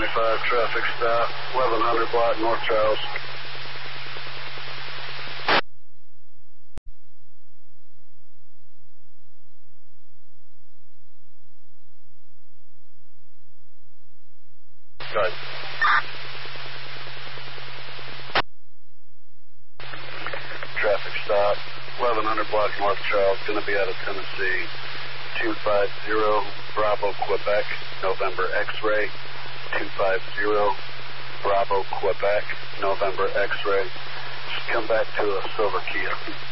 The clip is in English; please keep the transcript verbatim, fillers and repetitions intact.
twenty-five traffic stop, eleven hundred block North Charles. Good. Traffic stop, eleven hundred block North Charles, going to be out of Tennessee. two five zero Bravo, Quebec, November X-ray. two five zero Bravo, Quebec, November X-ray. Just come back to a Silver Kia.